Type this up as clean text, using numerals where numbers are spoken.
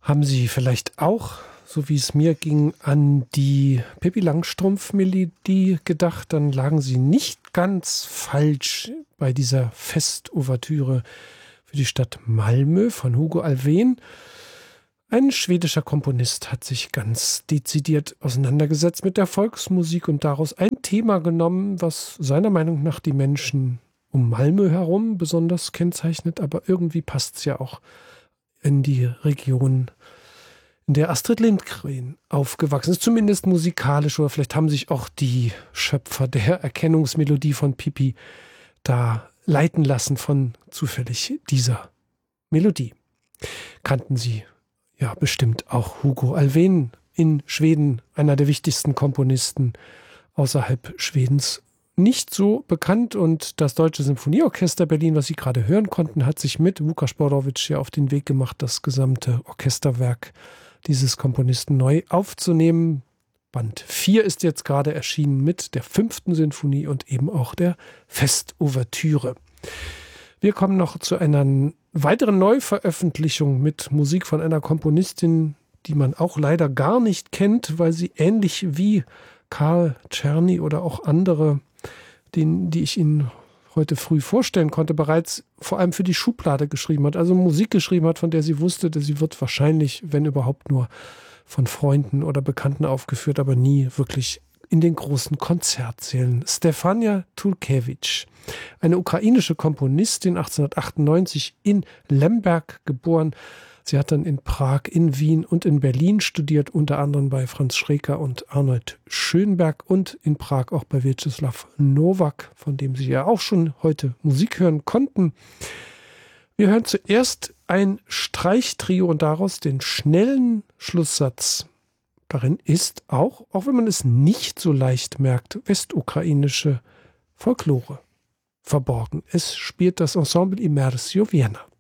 Haben Sie vielleicht auch, so wie es mir ging, an die Pippi Langstrumpf-Melodie gedacht? Dann lagen Sie nicht ganz falsch bei dieser Festouvertüre für die Stadt Malmö von Hugo Alfvén. Ein schwedischer Komponist hat sich ganz dezidiert auseinandergesetzt mit der Volksmusik und daraus ein Thema genommen, was seiner Meinung nach die Menschen um Malmö herum besonders kennzeichnet, aber irgendwie passt es ja auch in die Region, in der Astrid Lindgren aufgewachsen ist, zumindest musikalisch, oder vielleicht haben sich auch die Schöpfer der Erkennungsmelodie von Pippi da leiten lassen von zufällig dieser Melodie. Kannten Sie ja bestimmt auch Hugo Alfvén in Schweden, einer der wichtigsten Komponisten außerhalb Schwedens. Nicht so bekannt, und das Deutsche Symphonieorchester Berlin, was Sie gerade hören konnten, hat sich mit Vukas Borovic hier auf den Weg gemacht, das gesamte Orchesterwerk dieses Komponisten neu aufzunehmen. Band 4 ist jetzt gerade erschienen mit der 5. Sinfonie und eben auch der Festouvertüre. Wir kommen noch zu einer weiteren Neuveröffentlichung mit Musik von einer Komponistin, die man auch leider gar nicht kennt, weil sie ähnlich wie Karl Czerny oder auch andere, die ich Ihnen heute früh vorstellen konnte, bereits vor allem für die Schublade geschrieben hat. Also Musik geschrieben hat, von der sie wusste, dass sie wird wahrscheinlich, wenn überhaupt, nur von Freunden oder Bekannten aufgeführt, aber nie wirklich in den großen Konzertsälen. Stefania Tulkevich, eine ukrainische Komponistin, 1898 in Lemberg geboren. Sie hat dann in Prag, in Wien und in Berlin studiert, unter anderem bei Franz Schreker und Arnold Schönberg, und in Prag auch bei Wieczysław Nowak, von dem Sie ja auch schon heute Musik hören konnten. Wir hören zuerst ein Streichtrio und daraus den schnellen Schlusssatz. Darin ist auch wenn man es nicht so leicht merkt, westukrainische Folklore verborgen. Es spielt das Ensemble Immersio Vienna.